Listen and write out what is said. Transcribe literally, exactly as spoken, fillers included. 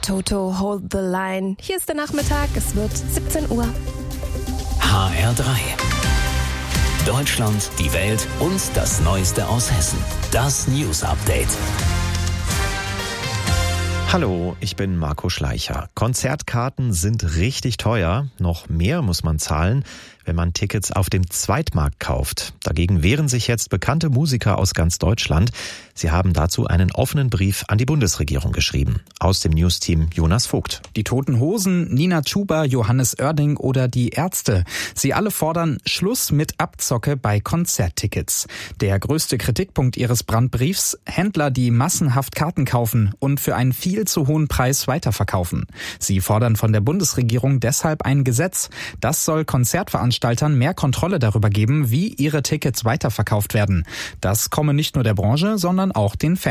Toto, Hold the Line. Hier ist der Nachmittag, es wird siebzehn Uhr. H R drei. Deutschland, die Welt und das Neueste aus Hessen. Das News Update. Hallo, ich bin Marco Schleicher. Konzertkarten sind richtig teuer. Noch mehr muss man zahlen, wenn man Tickets auf dem Zweitmarkt kauft. Dagegen wehren sich jetzt bekannte Musiker aus ganz Deutschland. Sie haben dazu einen offenen Brief an die Bundesregierung geschrieben. Aus dem News-Team Jonas Vogt. Die Toten Hosen, Nina Chuba, Johannes Oerding oder die Ärzte. Sie alle fordern Schluss mit Abzocke bei Konzerttickets. Der größte Kritikpunkt ihres Brandbriefs: Händler, die massenhaft Karten kaufen und für einen viel zu hohen Preis weiterverkaufen. Sie fordern von der Bundesregierung deshalb ein Gesetz. Das soll Konzertveranstaltern mehr Kontrolle darüber geben, wie ihre Tickets weiterverkauft werden. Das komme nicht nur der Branche, sondern auch den Fans